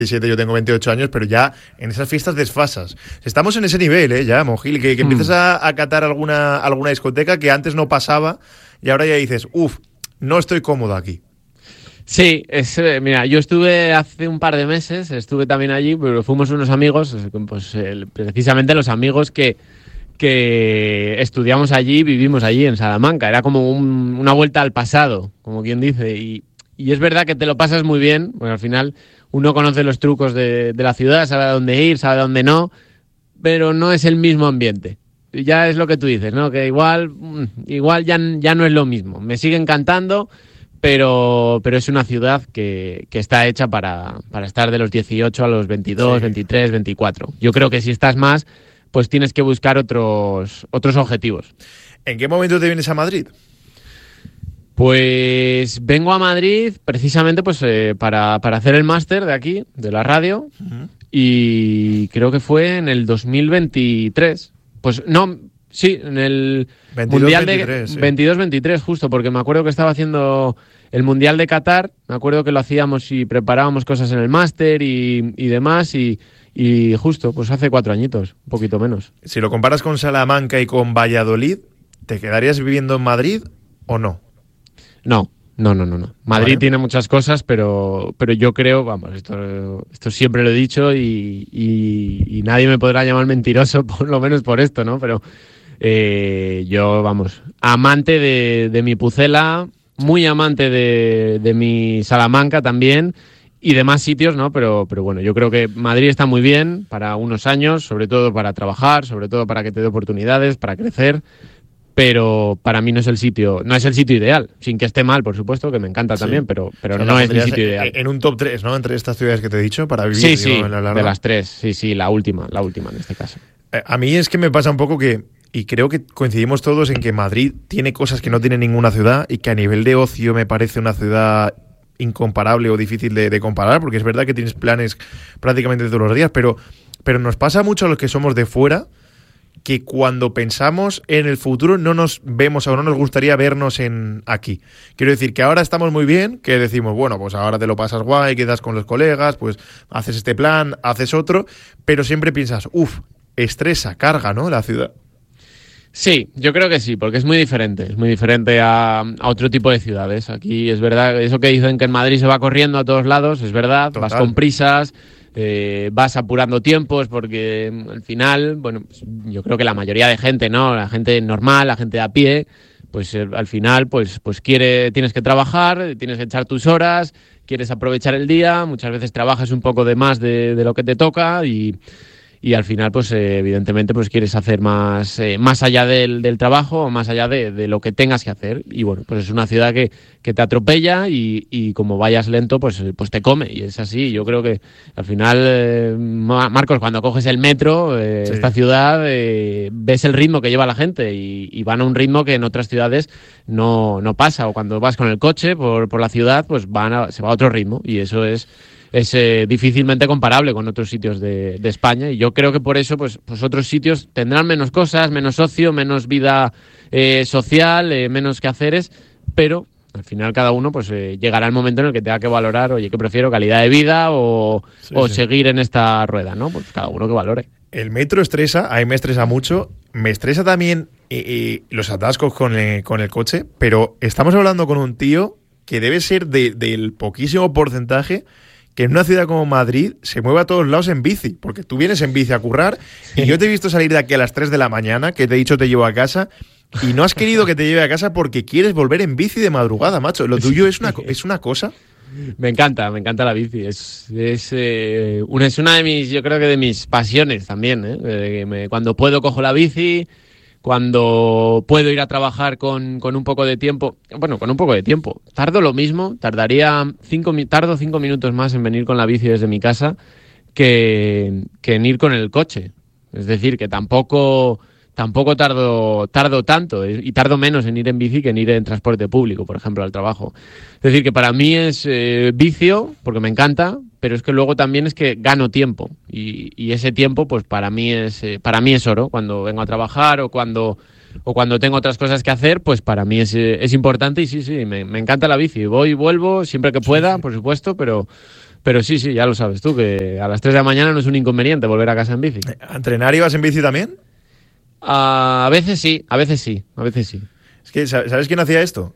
Yo tengo 28 años, pero ya en esas fiestas desfasas. Estamos en ese nivel, ya, Mongil, que empiezas a catar alguna discoteca que antes no pasaba y ahora ya dices, no estoy cómodo aquí. Sí, mira, yo estuve hace un par de meses, estuve también allí, pero fuimos unos amigos, pues precisamente los amigos que estudiamos allí, vivimos allí en Salamanca. Era como una vuelta al pasado, como quien dice, y es verdad que te lo pasas muy bien, bueno, al final uno conoce los trucos de la ciudad, sabe a dónde ir, sabe a dónde no, pero no es el mismo ambiente. Ya es lo que tú dices, ¿no? Que igual ya no es lo mismo. Me sigue encantando, pero es una ciudad que está hecha para estar de los 18 a los 22, sí. 23, 24. Yo creo que si estás más, pues tienes que buscar otros objetivos. ¿En qué momento te vienes a Madrid? Pues vengo a Madrid precisamente pues para hacer el máster de aquí, de la radio, y creo que fue en el 2023. Pues no, sí, en el 22, Mundial 23, de 22-23, justo, porque me acuerdo que estaba haciendo el Mundial de Qatar, me acuerdo que lo hacíamos y preparábamos cosas en el máster y demás, y justo, pues hace 4 añitos, un poquito menos. Si lo comparas con Salamanca y con Valladolid, ¿te quedarías viviendo en Madrid o no? No. Madrid tiene muchas cosas, pero yo creo, vamos, esto siempre lo he dicho y nadie me podrá llamar mentiroso, por lo menos por esto, ¿no? Pero yo, vamos, amante de mi Pucela, muy amante de mi Salamanca también y de más sitios, ¿no? Pero bueno, yo creo que Madrid está muy bien para unos años, sobre todo para trabajar, sobre todo para que te dé oportunidades, para crecer. Pero para mí no es el sitio ideal, sin que esté mal, por supuesto, que me encanta también, pero o sea, no es mi sitio ideal. En un top 3, ¿no? Entre estas ciudades que te he dicho, para vivir. Sí, en la de las 3, sí, la última en este caso. A mí es que me pasa un poco y creo que coincidimos todos en que Madrid tiene cosas que no tiene ninguna ciudad y que a nivel de ocio me parece una ciudad incomparable o difícil de comparar, porque es verdad que tienes planes prácticamente todos los días, pero nos pasa mucho a los que somos de fuera, que cuando pensamos en el futuro no nos vemos o no nos gustaría vernos aquí. Quiero decir que ahora estamos muy bien, que decimos, bueno, pues ahora te lo pasas guay, quedas con los colegas, pues haces este plan, haces otro, pero siempre piensas, estresa, carga, ¿no? La ciudad. Sí, yo creo que sí, porque es muy diferente a otro tipo de ciudades. Aquí es verdad, eso que dicen que en Madrid se va corriendo a todos lados, es verdad. Total. Vas con prisas, vas apurando tiempos, porque al final, bueno, pues yo creo que la mayoría de gente, ¿no? La gente normal, la gente de a pie, pues al final pues tienes que trabajar, tienes que echar tus horas, quieres aprovechar el día, muchas veces trabajas un poco de más de lo que te toca y al final, pues evidentemente, pues quieres hacer más allá del trabajo, más allá de lo que tengas que hacer. Y bueno, pues es una ciudad que te atropella y como vayas lento, pues te come. Y es así. Yo creo que al final, Marcos, cuando coges el metro, sí, esta ciudad, ves el ritmo que lleva la gente y van a un ritmo que en otras ciudades no pasa. O cuando vas con el coche por la ciudad, pues se va a otro ritmo. Y eso es difícilmente comparable con otros sitios de España, y yo creo que por eso pues otros sitios tendrán menos cosas, menos ocio, menos vida social, menos quehaceres, pero al final cada uno pues llegará el momento en el que tenga que valorar, oye, ¿qué prefiero? ¿Calidad de vida o seguir en esta rueda? ¿No? Pues cada uno que valore. El metro estresa, a mí me estresa mucho, me estresa también los atascos con el coche, pero estamos hablando con un tío que debe ser del poquísimo porcentaje que en una ciudad como Madrid se mueve a todos lados en bici, porque tú vienes en bici a currar y yo te he visto salir de aquí a las 3 de la mañana, que te he dicho te llevo a casa, y no has querido que te lleve a casa porque quieres volver en bici de madrugada, macho. Lo tuyo es una cosa. Me encanta la bici, es una de mis, yo creo que de mis pasiones también, cuando puedo cojo la bici. Cuando puedo ir a trabajar con un poco de tiempo, tardo lo mismo, tardo 5 minutos más en venir con la bici desde mi casa que en ir con el coche. Es decir, que tampoco tardo tanto, y tardo menos en ir en bici que en ir en transporte público, por ejemplo, al trabajo. Es decir, que para mí es vicio, porque me encanta, pero es que luego también es que gano tiempo, y ese tiempo pues para mí es oro. Cuando vengo a trabajar o cuando tengo otras cosas que hacer, pues para mí es importante, y sí, me encanta la bici. Voy y vuelvo siempre que pueda, por supuesto, pero Pero sí, ya lo sabes tú, que a las 3 de la mañana no es un inconveniente volver a casa en bici. ¿A entrenar ibas en bici también? A veces sí. Es que, ¿sabes quién hacía esto?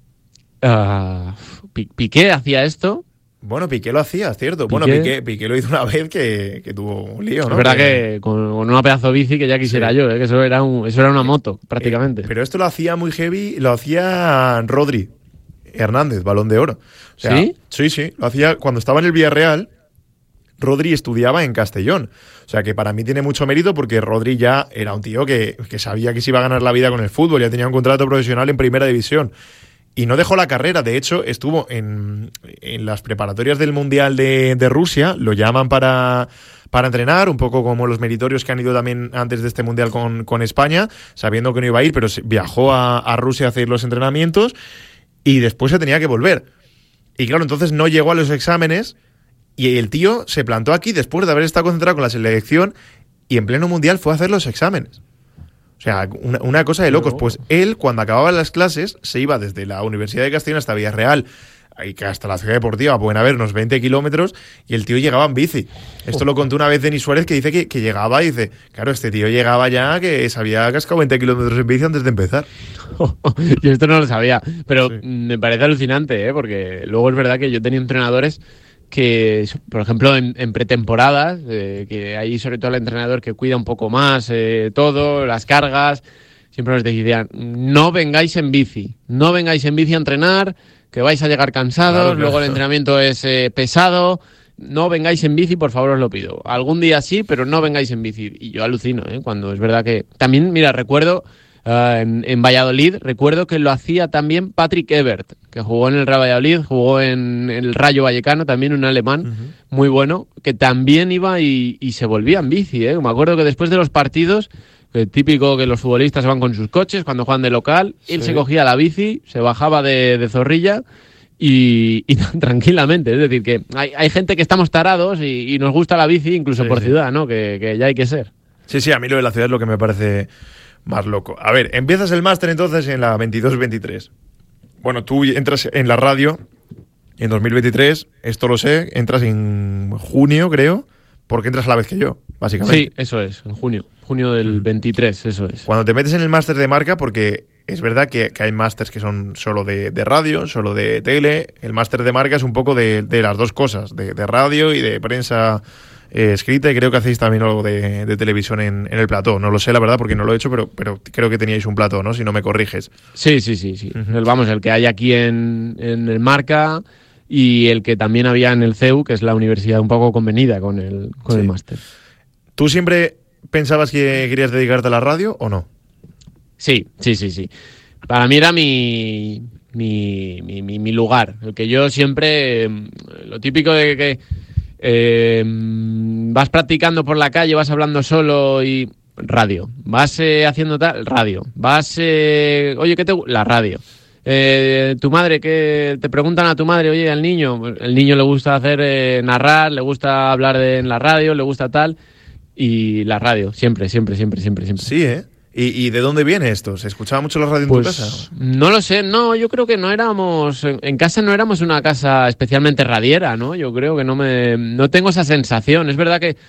Piqué hacía esto. Bueno, Piqué lo hacía, es cierto. Piqué. Bueno, Piqué lo hizo una vez que tuvo un lío, ¿no? Es verdad que con una pedazo de bici que ya quisiera yo, que eso era una moto, prácticamente. Pero esto lo hacía muy heavy, lo hacía Rodri Hernández, Balón de Oro. O sea, ¿Sí? Sí, lo hacía cuando estaba en el Villarreal. Rodri estudiaba en Castellón. O sea que para mí tiene mucho mérito porque Rodri ya era un tío que sabía que se iba a ganar la vida con el fútbol, ya tenía un contrato profesional en primera división. Y no dejó la carrera, de hecho estuvo en las preparatorias del Mundial de Rusia, lo llaman para entrenar, un poco como los meritorios que han ido también antes de este Mundial con España, sabiendo que no iba a ir, pero viajó a Rusia a hacer los entrenamientos y después se tenía que volver. Y claro, entonces no llegó a los exámenes y el tío se plantó aquí después de haber estado concentrado con la selección y en pleno Mundial fue a hacer los exámenes. O sea, una cosa de locos. Pues él, cuando acababa las clases, se iba desde la Universidad de Castellón hasta Villarreal, y hasta la ciudad deportiva, pueden haber unos 20 kilómetros, y el tío llegaba en bici. Esto lo contó una vez Denis Suárez, que dice que llegaba y dice, claro, este tío llegaba ya que se había cascado 20 kilómetros en bici antes de empezar. Yo esto no lo sabía, pero Sí. me parece alucinante, porque luego es verdad que yo tenía entrenadores que, por ejemplo, en pretemporadas, que hay sobre todo el entrenador que cuida un poco más todo, las cargas, siempre nos decían, no vengáis en bici a entrenar, que vais a llegar cansados, Claro. Luego el entrenamiento es pesado, no vengáis en bici, por favor os lo pido. Algún día sí, pero no vengáis en bici. Y yo alucino, cuando es verdad que... También, mira, recuerdo... en Valladolid, recuerdo que lo hacía también Patrick Ebert, que jugó en el Real Valladolid, jugó en el Rayo Vallecano, también un alemán muy bueno, que también iba y se volvía en bici. Me acuerdo que después de los partidos, típico que los futbolistas van con sus coches cuando juegan de local, él se cogía la bici, se bajaba de Zorrilla y tranquilamente. Es decir, que hay gente que estamos tarados y nos gusta la bici, incluso por ciudad, ¿no? Que ya hay que ser. Sí, a mí lo de la ciudad es lo que me parece más loco. A ver, empiezas el máster entonces en la 22-23. Bueno, tú entras en la radio en 2023, esto lo sé, entras en junio, creo, porque entras a la vez que yo, básicamente. Sí, eso es, en junio del 23, eso es. Cuando te metes en el máster de marca, porque es verdad que hay másters que son solo de radio, solo de tele, el máster de marca es un poco de las dos cosas, de radio y de prensa escrita, y creo que hacéis también algo de televisión en el plató. No lo sé, la verdad, porque no lo he hecho, pero creo que teníais un plató, ¿no? Si no me corriges. Sí. Vamos, el que hay aquí en el Marca y el que también había en el CEU, que es la universidad un poco convenida con el máster. ¿Tú siempre pensabas que querías dedicarte a la radio o no? Sí. Para mí era mi lugar. El que yo siempre... Lo típico de que vas practicando por la calle, vas hablando solo y... Radio. Vas haciendo tal... Radio. Vas... oye, ¿qué te gusta? La radio. Tu madre, que te preguntan a tu madre, oye, al niño... El niño le gusta hacer narrar, le gusta hablar en la radio, le gusta tal... Y la radio, siempre. Sí, ¿eh? ¿Y de dónde viene esto? ¿Se escuchaba mucho la radio en tu casa? No lo sé, no, yo creo que no éramos... En casa no éramos una casa especialmente radiera, ¿no? Yo creo que no tengo esa sensación. Es verdad que...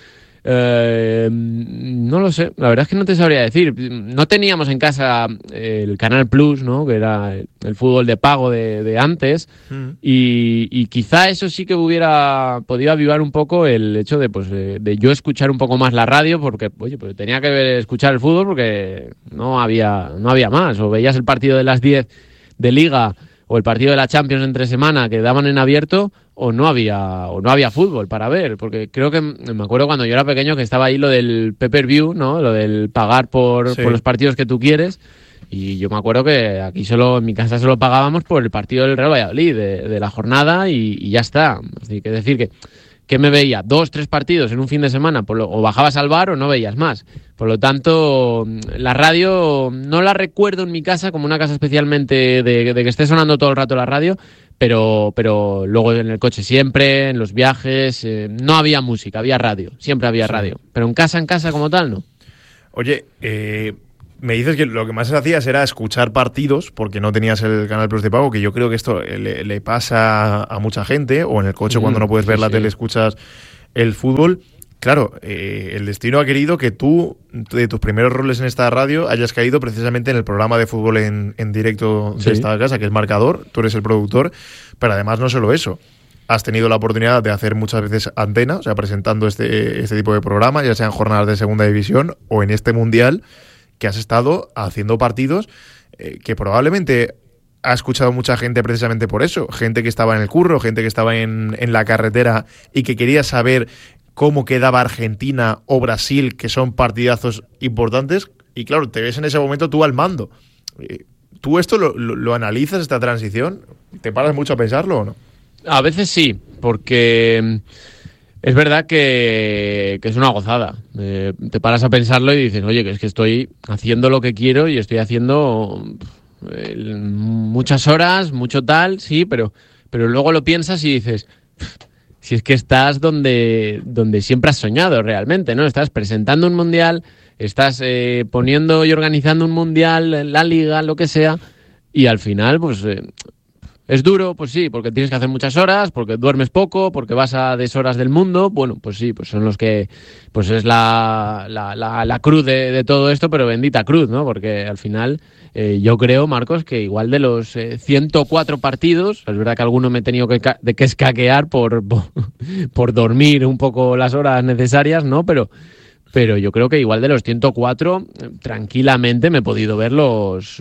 no lo sé, la verdad es que no te sabría decir. No teníamos en casa el Canal Plus, ¿no? Que era el fútbol de pago de antes. Y quizá eso sí que hubiera podido avivar un poco el hecho de yo escuchar un poco más la radio, porque oye, pues tenía que escuchar el fútbol porque no había más. O veías el partido de las 10 de Liga o el partido de la Champions entre semana que daban en abierto, o no había fútbol para ver, porque creo que me acuerdo cuando yo era pequeño que estaba ahí lo del pay-per-view, ¿no? Lo del pagar por los partidos que tú quieres, y yo me acuerdo que aquí en mi casa solo pagábamos por el partido del Real Valladolid de la jornada y ya está. Así que decir que me veía 2-3 partidos en un fin de semana, o bajabas al bar o no veías más. Por lo tanto, la radio no la recuerdo en mi casa como una casa especialmente de que esté sonando todo el rato la radio, pero luego en el coche siempre, en los viajes, no había música, había radio, siempre había radio. Pero en casa como tal, no. Oye, me dices que lo que más hacías era escuchar partidos porque no tenías el Canal Plus de pago, que yo creo que esto le pasa a mucha gente, o en el coche cuando no puedes ver la tele escuchas el fútbol. Claro, el destino ha querido que tú, de tus primeros roles en esta radio, hayas caído precisamente en el programa de fútbol en directo de esta casa, que es Marcador. Tú eres el productor, pero además no solo eso. Has tenido la oportunidad de hacer muchas veces antena, o sea, presentando este tipo de programa, ya sean jornadas de segunda división o en este mundial, que has estado haciendo partidos que probablemente ha escuchado mucha gente precisamente por eso. Gente que estaba en el curro, gente que estaba en la carretera y que quería saber cómo quedaba Argentina o Brasil, que son partidazos importantes. Y claro, te ves en ese momento tú al mando. ¿Tú esto lo analizas, esta transición? ¿Te paras mucho a pensarlo o no? A veces sí, porque es verdad que es una gozada. Te paras a pensarlo y dices, oye, que es que estoy haciendo lo que quiero y estoy haciendo muchas horas, mucho tal, sí, pero luego lo piensas y dices, si es que estás donde siempre has soñado realmente, ¿no? Estás presentando un mundial, estás poniendo y organizando un mundial, la liga, lo que sea, y al final, pues... ¿Es duro? Pues sí, porque tienes que hacer muchas horas, porque duermes poco, porque vas a deshoras del mundo. Bueno, pues sí, pues son los que... Pues es la cruz de todo esto, pero bendita cruz, ¿no? Porque al final yo creo, Marcos, que igual de los 104 partidos, es verdad que alguno me he tenido que escaquear por dormir un poco las horas necesarias, ¿no? Pero yo creo que igual de los 104, tranquilamente me he podido ver los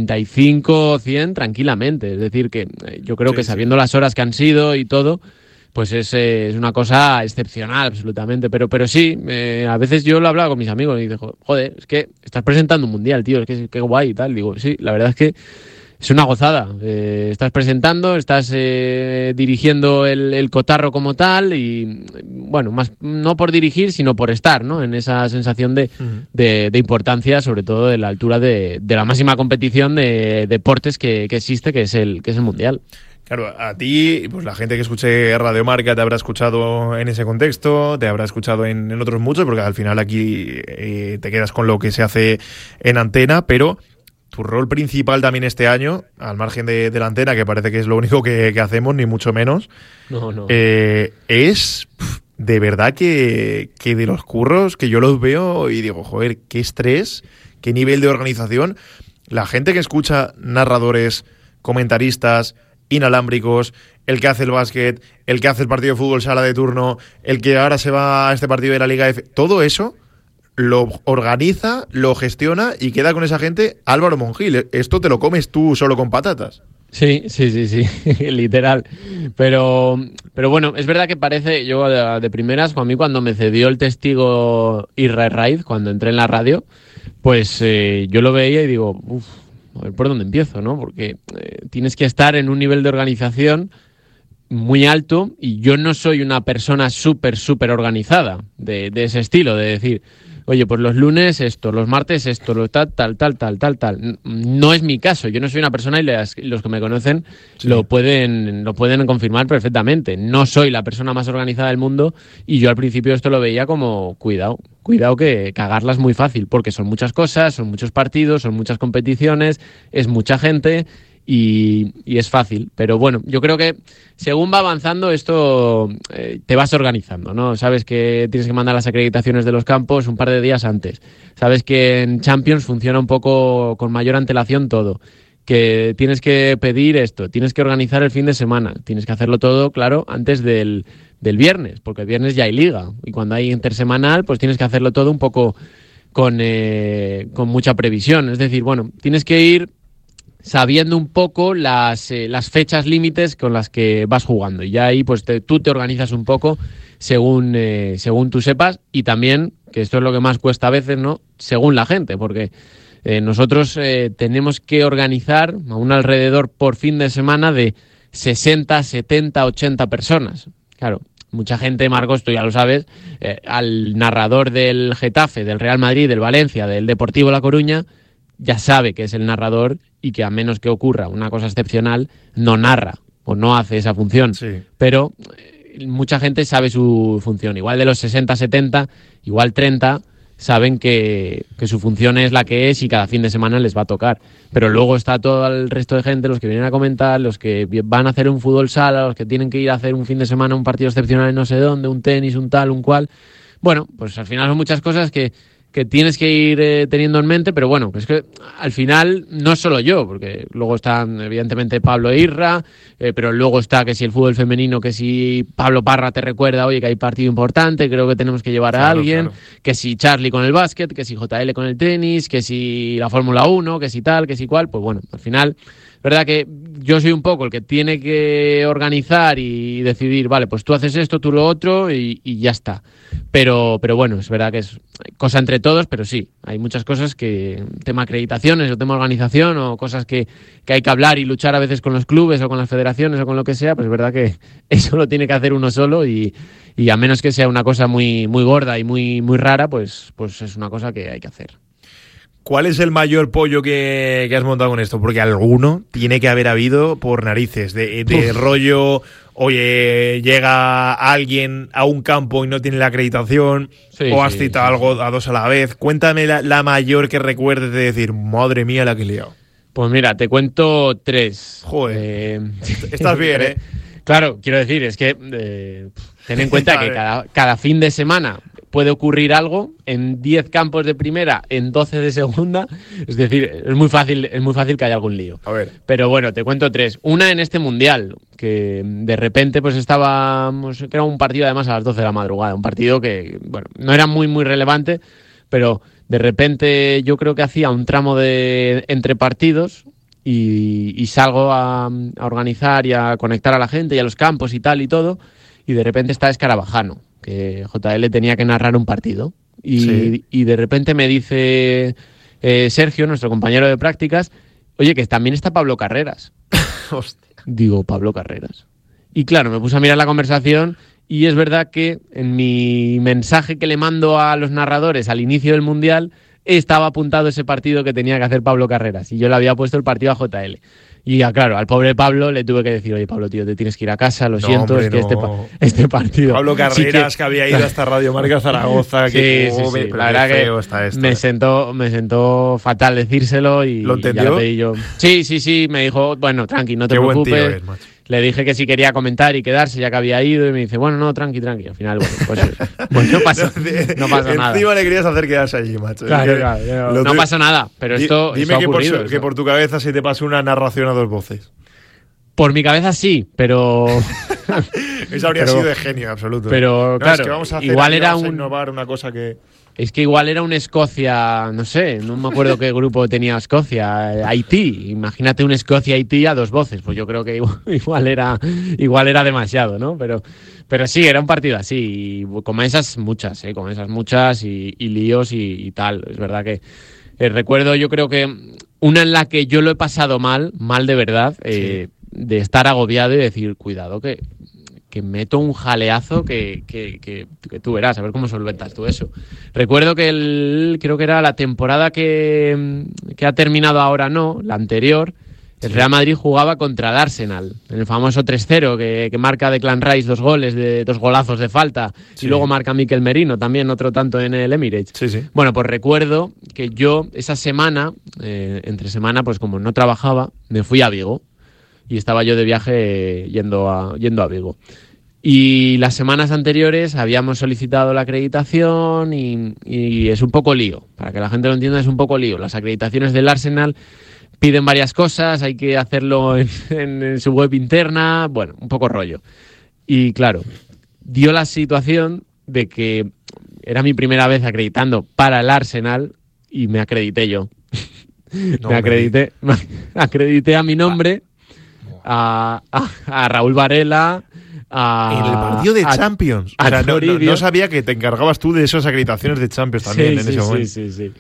95, 100 tranquilamente. Es decir, que yo creo que sabiendo las horas que han sido y todo, pues es una cosa excepcional, absolutamente. Pero sí, a veces yo lo he hablado con mis amigos y digo, joder, es que estás presentando un mundial, tío, es que qué guay y tal. Digo, sí, la verdad es que es una gozada. Estás presentando, estás dirigiendo el cotarro como tal y, bueno, más no por dirigir, sino por estar, ¿no? En esa sensación de importancia, sobre todo de la altura de la máxima competición de deportes que existe, que es el Mundial. Claro, a ti, pues la gente que escuche Radio Marca te habrá escuchado en ese contexto, te habrá escuchado en otros muchos, porque al final aquí te quedas con lo que se hace en antena, pero... Tu rol principal también este año, al margen de la antena, que parece que es lo único que hacemos, ni mucho menos, no. Es de verdad que de los curros que yo los veo y digo, joder, qué estrés, qué nivel de organización. La gente que escucha narradores, comentaristas, inalámbricos, el que hace el básquet, el que hace el partido de fútbol sala de turno, el que ahora se va a este partido de la Liga F, todo eso... lo organiza, lo gestiona y queda con esa gente Álvaro Mongil. ¿Esto te lo comes tú solo con patatas? Sí, literal. Pero bueno, es verdad que parece, yo de primeras, a mí cuando me cedió el testigo Israel Raiz, cuando entré en la radio, pues yo lo veía y digo, a ver por dónde empiezo, ¿no? Porque tienes que estar en un nivel de organización muy alto y yo no soy una persona súper organizada de ese estilo, de decir... Oye, pues los lunes esto, los martes esto, lo tal. No es mi caso. Yo no soy una persona y los que me conocen lo pueden confirmar perfectamente. No soy la persona más organizada del mundo y yo al principio esto lo veía como cuidado que cagarla es muy fácil porque son muchas cosas, son muchos partidos, son muchas competiciones, es mucha gente... Y es fácil, pero bueno, yo creo que según va avanzando esto te vas organizando, ¿no? Sabes que tienes que mandar las acreditaciones de los campos un par de días antes, sabes que en Champions funciona un poco con mayor antelación todo, que tienes que pedir esto, tienes que organizar el fin de semana, tienes que hacerlo todo, claro, antes del viernes, porque el viernes ya hay liga y cuando hay intersemanal pues tienes que hacerlo todo un poco con mucha previsión, es decir, bueno, tienes que ir sabiendo un poco las fechas límites con las que vas jugando y ya ahí pues tú te organizas un poco según tú sepas y también, que esto es lo que más cuesta a veces, ¿no? Según la gente, porque nosotros tenemos que organizar a un alrededor por fin de semana de 60, 70, 80 personas. Claro, mucha gente, Marcos, tú ya lo sabes, al narrador del Getafe, del Real Madrid, del Valencia, del Deportivo La Coruña, ya sabe que es el narrador y que a menos que ocurra una cosa excepcional, no narra o no hace esa función. Sí. Pero mucha gente sabe su función. Igual de los 60, 70, igual 30 saben que su función es la que es y cada fin de semana les va a tocar. Pero luego está todo el resto de gente, los que vienen a comentar, los que van a hacer un fútbol sala, los que tienen que ir a hacer un fin de semana un partido excepcional en no sé dónde, un tenis, un tal, un cual. Bueno, pues al final son muchas cosas que tienes que ir teniendo en mente, pero bueno, es que al final no es solo yo, porque luego están evidentemente Pablo e Irra, pero luego está que si el fútbol femenino, que si Pablo Parra te recuerda, oye, que hay partido importante, creo que tenemos que llevar a alguien, que si Charlie con el básquet, que si JL con el tenis, que si la Fórmula 1, que si tal, que si cual, pues bueno, al final, verdad que yo soy un poco el que tiene que organizar y decidir, vale, pues tú haces esto, tú lo otro y ya está. Pero bueno, es verdad que es cosa entre todos, pero sí, hay muchas cosas que, tema acreditaciones o tema organización o cosas que hay que hablar y luchar a veces con los clubes o con las federaciones o con lo que sea, pues es verdad que eso lo tiene que hacer uno solo y a menos que sea una cosa muy, muy gorda y muy, muy rara, pues es una cosa que hay que hacer. ¿Cuál es el mayor pollo que has montado con esto? Porque alguno tiene que haber habido por narices, de rollo, oye, llega alguien a un campo y no tiene la acreditación, o has citado algo a dos a la vez. Cuéntame la mayor que recuerdes de decir, madre mía la que he liado. Pues mira, te cuento 3. Joder, estás bien, ¿eh? Claro, quiero decir, es que ten en cuenta que cada fin de semana puede ocurrir algo en 10 campos de primera, en 12 de segunda. Es decir, es muy fácil que haya algún lío. A ver. Pero bueno, te cuento 3. Una en este mundial, que de repente pues estábamos, que era un partido además a las 12 de la madrugada, un partido que, bueno, no era muy, muy relevante, pero de repente yo creo que hacía un tramo entre partidos y salgo a organizar y a conectar a la gente y a los campos y tal y todo, y de repente está Escarabajano, que JL tenía que narrar un partido y de repente me dice Sergio, nuestro compañero de prácticas, oye, que también está Pablo Carreras. Hostia. Digo, Pablo Carreras. Y claro, me puse a mirar la conversación y es verdad que en mi mensaje que le mando a los narradores al inicio del Mundial estaba apuntado ese partido que tenía que hacer Pablo Carreras y yo le había puesto el partido a JL. Y claro, al pobre Pablo le tuve que decir, oye, Pablo, tío, te tienes que ir a casa, lo siento, hombre, es que este partido... Pablo Carreras, que había ido hasta Radio Marca Zaragoza, que sí. La verdad que me sentó fatal decírselo y ¿lo entendió? Ya le pedí yo. Sí, me dijo, bueno, tranqui, no te preocupes. Buen tío es, macho. Le dije que si quería comentar y quedarse ya que había ido y me dice, bueno, no, tranqui. Al final, bueno, pues no pasa nada. Encima le querías hacer quedarse allí, macho. Claro. No pasa nada, pero esto dime ha ocurrido, que por tu cabeza se te pasó una narración a 2 voces. Por mi cabeza sí, pero... Eso habría sido de genio absoluto. Pero no, claro, es que vamos a hacer igual aquí, era vamos a innovar una cosa que... Es que igual era un Escocia, no sé, no me acuerdo qué grupo tenía Escocia, Haití. Imagínate un Escocia-Haití a 2 voces, pues yo creo que igual era demasiado, ¿no? Pero sí, era un partido así, y con esas muchas y líos y tal. Es verdad que recuerdo, yo creo que una en la que yo lo he pasado mal de verdad, de estar agobiado y decir, cuidado que meto un jaleazo que tú verás, a ver cómo solventas tú eso. Recuerdo que creo que era la temporada que ha terminado ahora, no, la anterior, el Real Madrid jugaba contra el Arsenal, en el famoso 3-0 que marca Declan Rice 2 goles, 2 golazos de falta, y luego marca Mikel Merino también otro tanto en el Emirates. Sí. Bueno, pues recuerdo que yo esa semana, entre semana, pues como no trabajaba, me fui a Vigo. Y estaba yo de viaje yendo a Vigo. Y las semanas anteriores habíamos solicitado la acreditación y es un poco lío. Para que la gente lo entienda, es un poco lío. Las acreditaciones del Arsenal piden varias cosas, hay que hacerlo en su web interna, bueno, un poco rollo. Y claro, dio la situación de que era mi primera vez acreditando para el Arsenal y me acredité yo. Me acredité a mi nombre, a Raúl Varela, en el partido de Champions. O sea, no sabía que te encargabas tú de esas acreditaciones de Champions también en ese momento. Sí.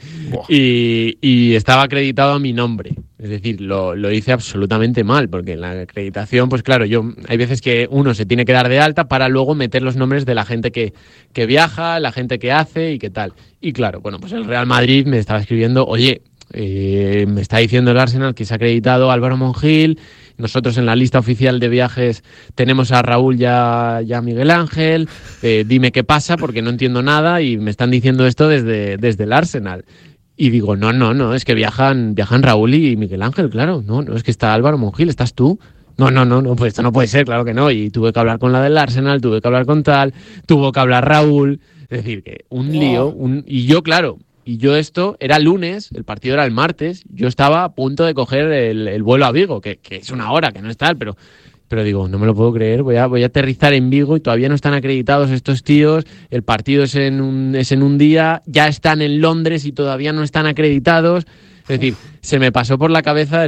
Y estaba acreditado a mi nombre. Es decir, lo hice absolutamente mal, porque en la acreditación, pues claro, hay veces que uno se tiene que dar de alta para luego meter los nombres de la gente que viaja, la gente que hace y qué tal. Y claro, bueno, pues el Real Madrid me estaba escribiendo, oye, me está diciendo el Arsenal que se ha acreditado Álvaro Monjil, nosotros en la lista oficial de viajes tenemos a Raúl y a Miguel Ángel, dime qué pasa porque no entiendo nada y me están diciendo esto desde el Arsenal. Y digo, no, es que viajan Raúl y Miguel Ángel, claro, no, es que está Álvaro Monjil, ¿estás tú? No, pues esto no puede ser, claro que no. Y tuve que hablar con la del Arsenal, tuve que hablar con tal, tuvo que hablar Raúl. Es decir, que un lío. Y yo esto era lunes, el partido era el martes, yo estaba a punto de coger el vuelo a Vigo, que es una hora, que no es tal, pero digo, no me lo puedo creer, voy a aterrizar en Vigo y todavía no están acreditados estos tíos, el partido es en un día, ya están en Londres y todavía no están acreditados. Es decir, se me pasó por la cabeza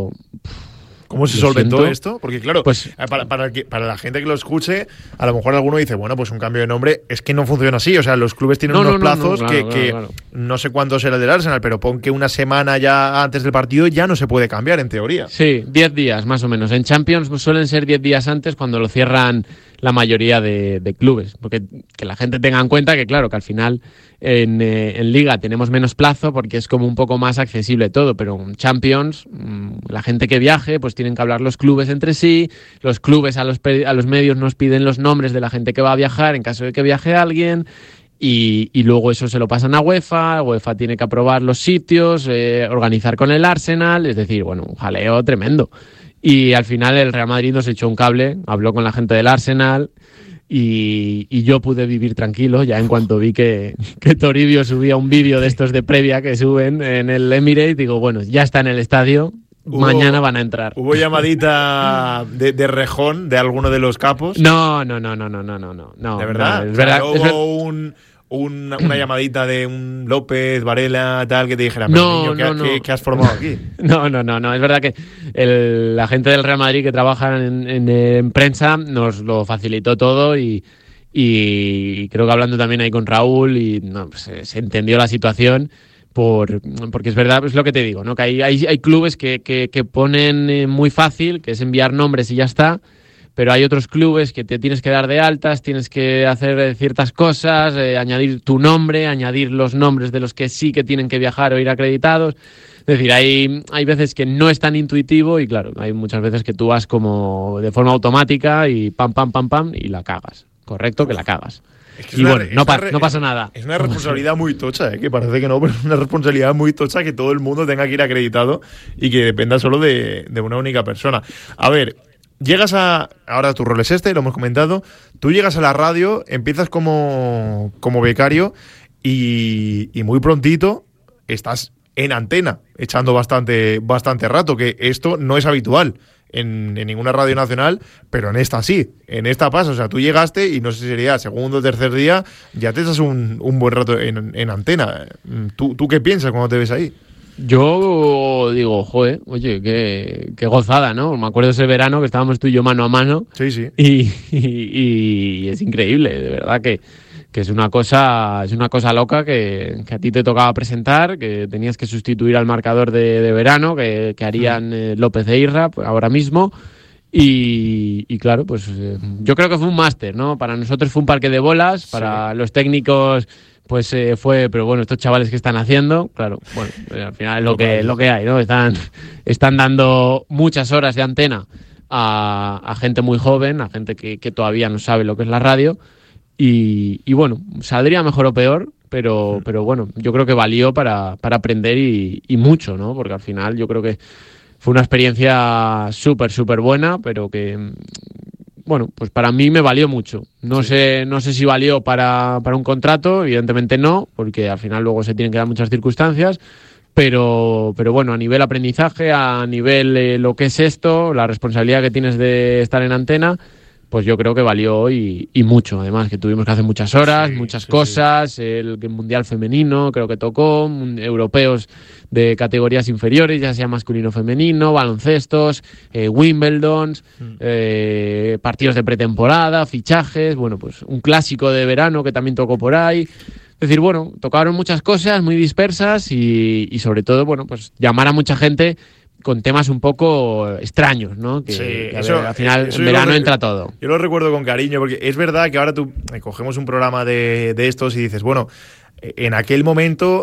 ¿cómo se solventó esto? Porque claro, pues, para la gente que lo escuche, a lo mejor alguno dice, bueno, pues un cambio de nombre, es que no funciona así. O sea, los clubes tienen unos plazos que no sé cuánto será el del Arsenal, pero pon que una semana ya antes del partido ya no se puede cambiar, en teoría. Sí, 10 días más o menos. En Champions pues, suelen ser 10 días antes cuando lo cierran la mayoría de clubes. Porque que la gente tenga en cuenta que, claro, que al final en Liga tenemos menos plazo porque es como un poco más accesible todo, pero en Champions, la gente que viaje, pues tienen que hablar los clubes entre sí, los clubes a los medios nos piden los nombres de la gente que va a viajar en caso de que viaje alguien, y luego eso se lo pasan a UEFA tiene que aprobar los sitios, organizar con el Arsenal, es decir, bueno, un jaleo tremendo. Y al final el Real Madrid nos echó un cable, habló con la gente del Arsenal y yo pude vivir tranquilo ya en cuanto vi que Toribio subía un vídeo de estos de previa que suben en el Emirates. Digo, bueno, ya está en el estadio, mañana van a entrar. ¿Hubo llamadita de rejón de alguno de los capos? No. ¿De verdad? No, es verdad. ¿Hubo una llamadita de un López, Varela, tal, que te dijera, no. ¿Qué has formado aquí? No. Es verdad que la gente del Real Madrid que trabaja en prensa nos lo facilitó todo y creo que hablando también ahí con Raúl pues, se entendió la situación. Porque es verdad, es lo que te digo, ¿no? Que hay clubes que ponen muy fácil, que es enviar nombres y ya está. Pero hay otros clubes que te tienes que dar de altas, tienes que hacer ciertas cosas, añadir tu nombre, añadir los nombres de los que sí que tienen que viajar o ir acreditados. Es decir, hay veces que no es tan intuitivo y claro, hay muchas veces que tú vas como de forma automática y pam, y la cagas. Correcto, que la cagas. Es que no pasa nada. Es una responsabilidad muy tocha, que parece que no, pero es una responsabilidad muy tocha que todo el mundo tenga que ir acreditado y que dependa solo de una única persona. A ver, llegas ahora tu rol es lo hemos comentado, tú llegas a la radio, empiezas como becario y muy prontito estás en antena, echando bastante rato, que esto no es habitual en ninguna radio nacional, pero en esta sí, en esta pasa. O sea, tú llegaste y no sé si sería segundo o tercer día, ya te echas un buen rato en antena. ¿Tú qué piensas cuando te ves ahí? Yo digo, joder, oye, qué gozada, ¿no? Me acuerdo ese verano que estábamos tú y yo mano a mano. Sí. Y es increíble, de verdad que es una cosa loca que a ti te tocaba presentar, que tenías que sustituir al marcador de verano que harían López e Irra ahora mismo. Y claro, pues yo creo que fue un máster, ¿no? Para nosotros fue un parque de bolas, para los técnicos pues fue, pero bueno, estos chavales que están haciendo, claro, bueno, al final es lo que hay, ¿no? Están dando muchas horas de antena a gente muy joven, a gente que todavía no sabe lo que es la radio y bueno, saldría mejor o peor, pero bueno, yo creo que valió para aprender y mucho, ¿no? Porque al final yo creo que fue una experiencia súper buena, pero que bueno, pues para mí me valió mucho. No sé si valió para un contrato, evidentemente no, porque al final luego se tienen que dar muchas circunstancias, pero bueno, a nivel aprendizaje, a nivel lo que es esto, la responsabilidad que tienes de estar en antena, pues yo creo que valió y mucho. Además, que tuvimos que hacer muchas horas, muchas cosas, el Mundial Femenino creo que tocó, europeos de categorías inferiores, ya sea masculino o femenino, baloncestos, Wimbledon, partidos de pretemporada, fichajes, bueno, pues un clásico de verano que también tocó por ahí. Es decir, bueno, tocaron muchas cosas muy dispersas y sobre todo, bueno, pues llamar a mucha gente con temas un poco extraños, ¿no? Que al final en verano entra todo. Yo lo recuerdo con cariño, porque es verdad que ahora tú cogemos un programa de estos y dices, bueno, en aquel momento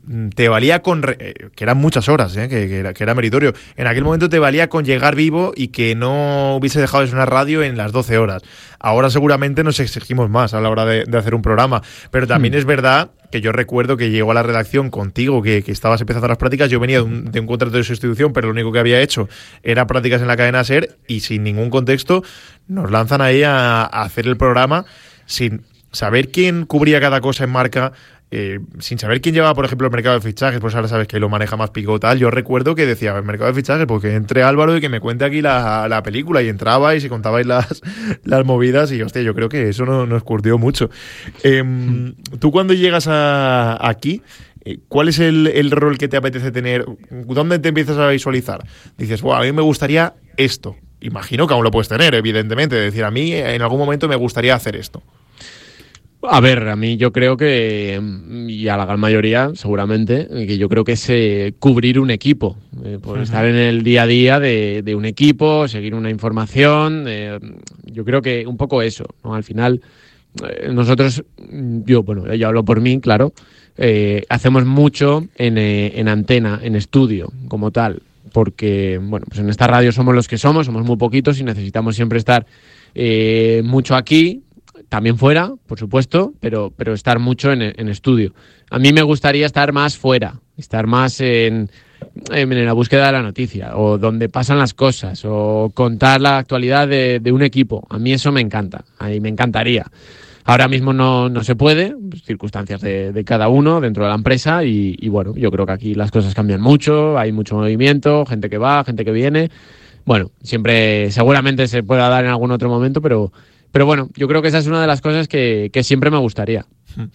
te valía que eran muchas horas, que era meritorio. En aquel momento te valía con llegar vivo y que no hubiese dejado de sonar radio en las 12 horas. Ahora seguramente nos exigimos más a la hora de hacer un programa, pero también es verdad que yo recuerdo que llegó a la redacción contigo, que estabas empezando las prácticas. Yo venía de un contrato de sustitución, pero lo único que había hecho era prácticas en la cadena SER, y sin ningún contexto nos lanzan ahí a hacer el programa sin saber quién cubría cada cosa en marca, sin saber quién llevaba, por ejemplo, el mercado de fichajes. Pues ahora sabes que lo maneja más Pico tal. Yo recuerdo que decía, el mercado de fichajes, porque entre Álvaro y que me cuente aquí la película, y entrabais y contabais las movidas, y hostia, yo creo que eso nos curtió mucho. Tú cuando llegas aquí, ¿cuál es el rol que te apetece tener? ¿Dónde te empiezas a visualizar? Dices, a mí me gustaría esto. Imagino que aún lo puedes tener, evidentemente. Decir, a mí en algún momento me gustaría hacer esto. A ver, a mí yo creo que, y a la gran mayoría seguramente, que yo creo que es cubrir un equipo, por estar en el día a día de un equipo, seguir una información, yo creo que un poco eso, ¿no? Al final, nosotros, yo hablo por mí, claro, hacemos mucho en antena, en estudio, como tal, porque, pues en esta radio somos los que somos muy poquitos y necesitamos siempre estar mucho aquí, también fuera, por supuesto, pero estar mucho en estudio. A mí me gustaría estar más fuera, estar más en la búsqueda de la noticia, o donde pasan las cosas, o contar la actualidad de un equipo. A mí eso me encanta, a mí me encantaría. Ahora mismo no se puede, circunstancias de cada uno dentro de la empresa, y yo creo que aquí las cosas cambian mucho, hay mucho movimiento, gente que va, gente que viene. Bueno, siempre, seguramente se pueda dar en algún otro momento, pero bueno, yo creo que esa es una de las cosas que siempre me gustaría.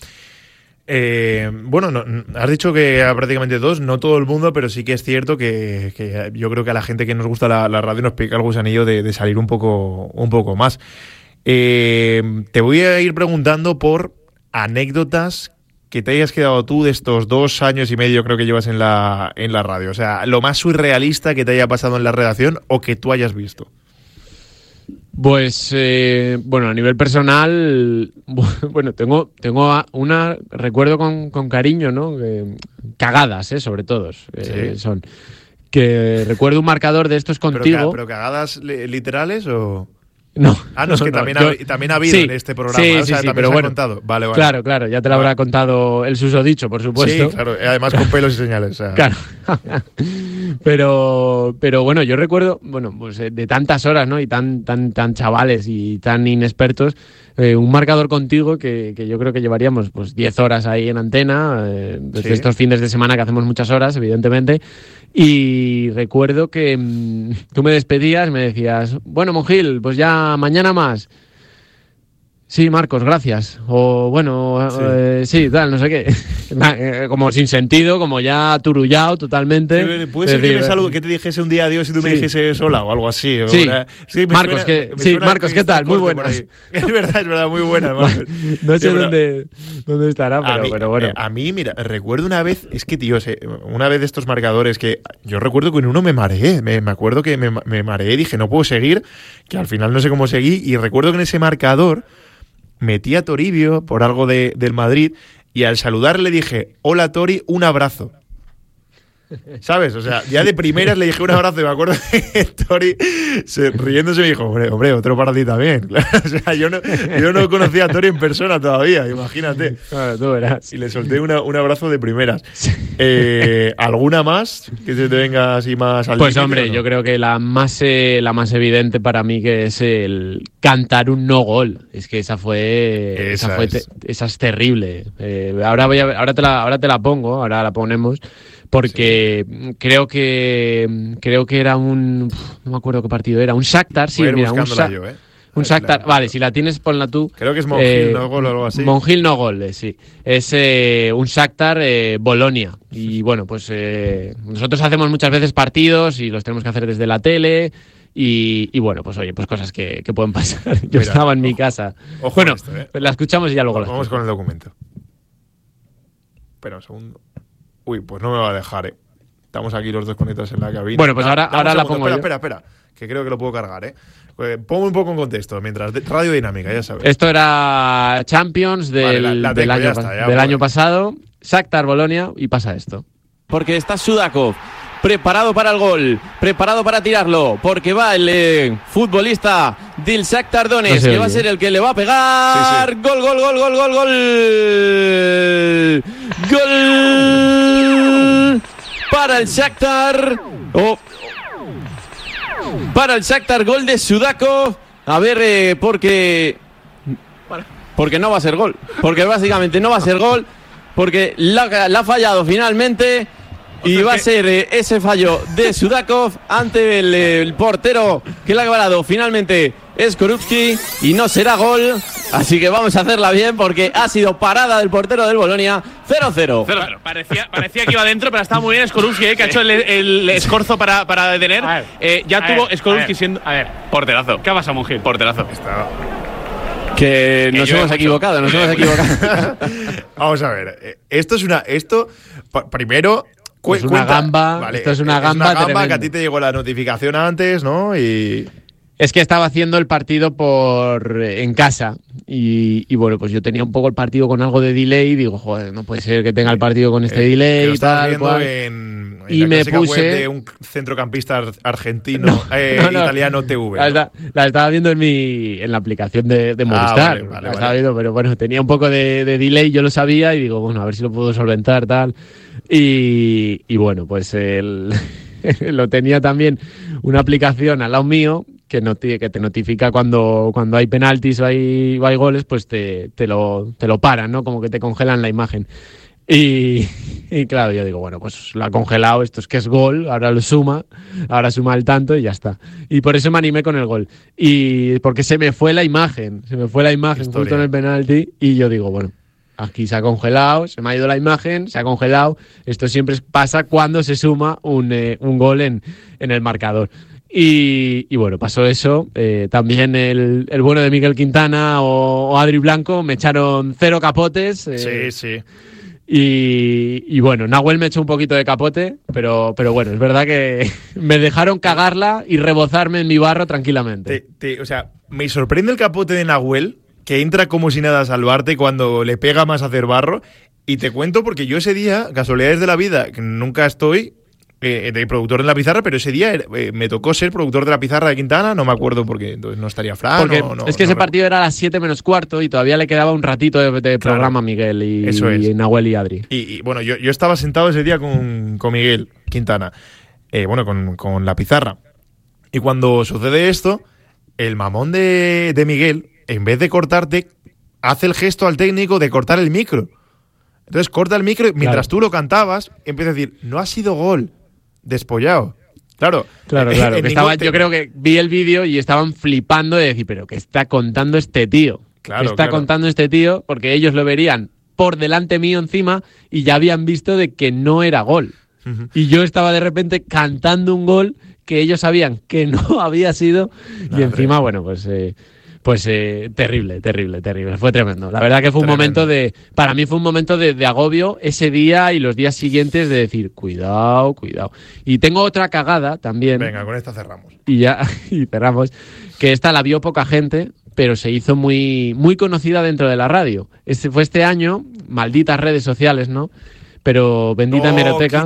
Has dicho que a prácticamente dos, no todo el mundo, pero sí que es cierto que yo creo que a la gente que nos gusta la radio nos pica el gusanillo de salir un poco más. Te voy a ir preguntando por anécdotas que te hayas quedado tú de estos 2 años y medio, creo que llevas en la radio. O sea, lo más surrealista que te haya pasado en la redacción o que tú hayas visto. Pues, a nivel personal, tengo una, recuerdo con cariño, ¿no? Cagadas, sobre todo, ¿sí? Son. Que recuerdo un marcador de estos contigo. ¿Pero cagadas literales o...? No. No, es que también ha habido en este programa. Sí, pero bueno, contado. Vale. Claro, ya te lo habrá contado el susodicho, por supuesto. Sí, claro, además con pelos y señales. O sea. Claro. pero bueno, yo recuerdo, pues de tantas horas, ¿no? Y tan chavales y tan inexpertos, un marcador contigo que yo creo que llevaríamos pues 10 horas ahí en antena, desde estos fines de semana que hacemos muchas horas, evidentemente. Y recuerdo que tú me despedías, me decías, bueno, Mongil, pues ya mañana más. Sí, Marcos, gracias. O bueno, sí, tal, no sé qué. Como sin sentido, como ya turullado totalmente. ¿Puede ser que te dijese un día adiós y tú me dijese hola o algo así? Sí, Marcos, Marcos, ¿qué tal? Muy buenas. Es verdad, muy buenas. No sé dónde estará, pero bueno. A mí, mira, recuerdo una vez, es que, tío, una vez de estos marcadores que yo recuerdo que en uno me mareé. Me acuerdo que me mareé, dije, no puedo seguir, que al final no sé cómo seguí, y recuerdo que en ese marcador metí a Toribio por algo del Madrid, y al saludarle dije, hola Tori, un abrazo. ¿Sabes? O sea, ya de primeras le dije un abrazo, y me acuerdo que Tori, riéndose, me dijo, hombre, otro para ti también. O sea, yo no conocía a Tori en persona todavía, imagínate. Claro, tú verás. Y le solté un abrazo de primeras. ¿Alguna más que se te venga así más al Pues límite, hombre, no? yo creo que la más evidente para mí, que es el cantar un no gol. Es que esa es terrible. Ahora te la pongo, ahora la ponemos. Porque creo que era no me acuerdo qué partido era, un Shakhtar, sí, mira, un Shakhtar, vale, si la tienes ponla tú. Creo que es Mongil no gol o algo así. Mongil no gol, sí. Es un Shakhtar Bolonia. Y bueno, pues nosotros hacemos muchas veces partidos y los tenemos que hacer desde la tele. Y bueno, pues oye, pues cosas que pueden pasar. Yo estaba en mi casa. Bueno, pues la escuchamos y ya luego vamos con el documento. Espera un segundo. Uy, pues no me va a dejar, Estamos aquí los dos conectados en la cabina. Bueno, pues ahora la pongo Espera, que creo que lo puedo cargar, ¿eh? Pongo un poco en contexto, mientras Radio Dinámica, ya sabes. Esto era Champions del año pasado, Shakhtar Bolonia, y pasa esto. Porque está Sudakov preparado para el gol, preparado para tirarlo, porque va el futbolista del Shakhtar Donetsk, que va a ser el que le va a pegar. Sí. Gol. Gol para el Shakhtar. Para el Shakhtar, gol de Sudakov. A ver, porque no va a ser gol. Porque básicamente no va a ser gol. Porque la ha fallado finalmente. Y va a ser ese fallo de Sudakov ante el portero que le ha parado finalmente Skorupski. Y no será gol. Así que vamos a hacerla bien porque ha sido parada del portero del Bolonia. 0-0. Parecía que iba adentro, pero estaba muy bien Skorupski, que ha hecho el escorzo para detener. Tuvo Skorupski siendo. A ver, porterazo. ¿Qué ha pasado, Monjil? Porterazo. Que nos hemos equivocado. Vamos a ver. Primero. Es una gamba. Vale, esto es una gamba que a ti te llegó la notificación antes, ¿no? Y. Es que estaba haciendo el partido en casa y bueno, pues yo tenía un poco el partido con algo de delay y digo, joder, no puede ser que tenga el partido con este delay y tal. En y me puse web de un centrocampista argentino italiano TV. La estaba viendo en la aplicación de Movistar. La estaba viendo, pero bueno, tenía un poco de delay, yo lo sabía y digo, bueno, a ver si lo puedo solventar tal. Y bueno, pues lo tenía también una aplicación al lado mío que te notifica cuando hay penaltis o hay goles, pues te lo paran, ¿no? Como que te congelan la imagen. Y claro, yo digo, bueno, pues lo ha congelado, esto es que es gol, ahora suma el tanto y ya está. Y por eso me animé con el gol. Y porque se me fue la imagen justo en el penalti y yo digo, bueno, aquí se ha congelado, se me ha ido la imagen, se ha congelado. Esto siempre pasa cuando se suma un gol en el marcador. Y bueno, pasó eso. También el bueno de Miguel Quintana o Adri Blanco me echaron 0 capotes. Sí. Y bueno, Nahuel me echó un poquito de capote, pero bueno, es verdad que me dejaron cagarla y rebozarme en mi barro tranquilamente. O sea, me sorprende el capote de Nahuel, que entra como si nada a salvarte cuando le pega más a hacer barro. Y te cuento porque yo ese día, casualidades de la vida, que nunca estoy de productor en la pizarra, pero ese día me tocó ser productor de la pizarra de Quintana, no me acuerdo porque entonces no estaría Fran. Porque es que ese partido era a las 7 menos cuarto y todavía le quedaba un ratito de programa a Miguel y Nahuel y Adri. Y bueno, yo estaba sentado ese día con Miguel Quintana, con la pizarra. Y cuando sucede esto, el mamón de Miguel, en vez de cortarte, hace el gesto al técnico de cortar el micro. Entonces corta el micro y mientras tú lo cantabas, empieza a decir, no ha sido gol. Despollado. Claro. Yo creo que vi el vídeo y estaban flipando de decir, pero ¿qué está contando este tío? Contando este tío? Porque ellos lo verían por delante mío encima y ya habían visto de que no era gol. Uh-huh. Y yo estaba de repente cantando un gol que ellos sabían que no había sido. Y encima, bueno, pues terrible. Fue tremendo. La verdad que fue para mí fue un momento de agobio ese día y los días siguientes de decir, cuidado. Y tengo otra cagada también. Venga, con esta cerramos. Y cerramos. Que esta la vio poca gente, pero se hizo muy, muy conocida dentro de la radio. Fue este año, malditas redes sociales, ¿no? Pero bendita hemeroteca,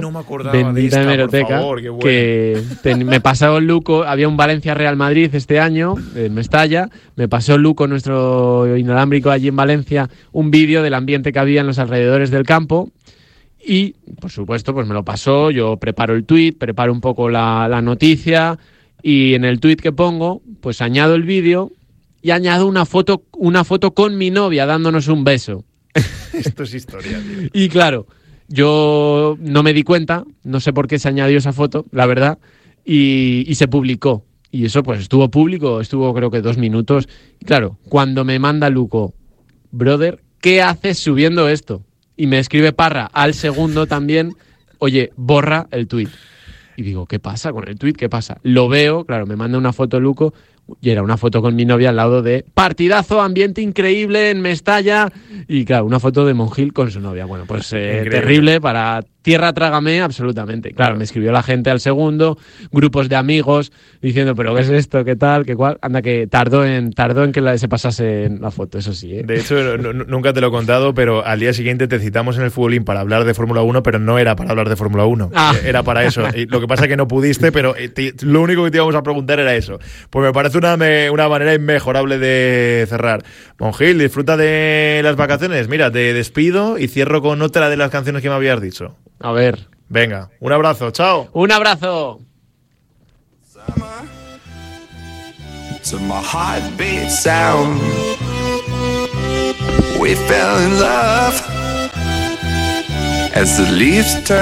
que me pasó Luco, había un Valencia-Real Madrid este año, en Mestalla, me pasó Luco, nuestro inalámbrico allí en Valencia, un vídeo del ambiente que había en los alrededores del campo y, por supuesto, pues me lo pasó, yo preparo el tuit, preparo un poco la noticia y en el tuit que pongo, pues añado el vídeo y añado una foto con mi novia dándonos un beso. Esto es historia, tío. Y claro, yo no me di cuenta, no sé por qué se añadió esa foto, la verdad, y se publicó. Y eso pues estuvo público, estuvo creo que 2 minutos. Y claro, cuando me manda Luco, brother, ¿qué haces subiendo esto? Y me escribe Parra al segundo también, oye, borra el tuit. Y digo, ¿qué pasa con el tuit? ¿Qué pasa? Lo veo, claro, me manda una foto Luco y era una foto con mi novia al lado de partidazo, ambiente increíble en Mestalla y claro, una foto de Monjil con su novia. Bueno, pues terrible para tierra trágame absolutamente. Claro, me escribió la gente al segundo, grupos de amigos diciendo, pero ¿qué es esto? ¿Qué tal? ¿Qué cual? Anda, que tardó en que se pasase la foto, eso sí. De hecho, nunca te lo he contado, pero al día siguiente te citamos en el Futbolín para hablar de Fórmula 1, pero no era para hablar de Fórmula 1. Era para eso. Y lo que pasa es que no pudiste, pero lo único que te íbamos a preguntar era eso. Pues me parece una manera inmejorable de cerrar. Monjil, disfruta de las vacaciones. Mira, te despido y cierro con otra de las canciones que me habías dicho. A ver. Venga, un abrazo, chao. Un abrazo. To my heartbeat sound, we fell in love as the leaves turn.